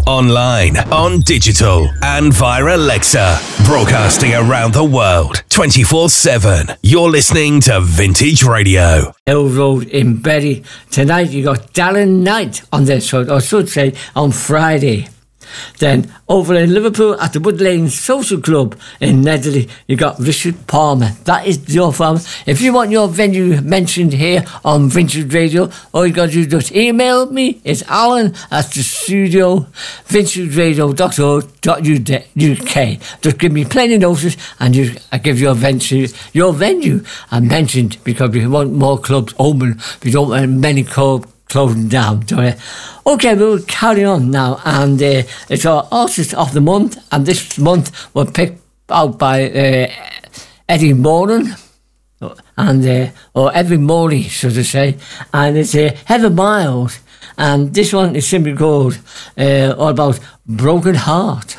online, on digital, and via Alexa. Broadcasting around the world, 24/7. You're listening to Vintage Radio. Hill Road in Bury. Tonight you got Darren Knight on this, or I should say on Friday. Then over in Liverpool at the Wood Lane Social Club in Nedley, you got Richard Palmer. That is your farm. If you want your venue mentioned here on Vintage Radio, all you got to do is just email me. It's Alan at the studio, vintageradio.co.uk. Just give me plenty of notice and I give your venue mentioned, because we want more clubs open. We don't want many clubs closing down. Okay, we'll carry on now, and it's our Artist of the Month, and this month we're picked out by Eddie Moran, and or Eddie Morley, should I say, and it's Heather Miles, and this one is simply called all about Broken Heart.